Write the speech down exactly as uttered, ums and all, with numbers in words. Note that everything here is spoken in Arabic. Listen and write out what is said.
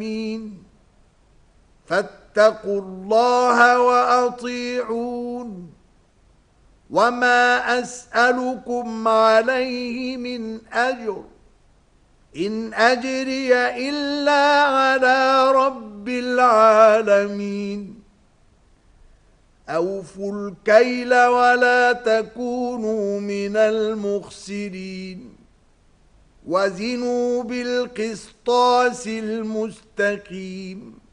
فاتقوا الله وأطيعون وما أسألكم عليه من أجر إن أجري إلا على رب العالمين أوفوا الكيل ولا تكونوا من المخسرين وزنوا بالقسطاس المستقيم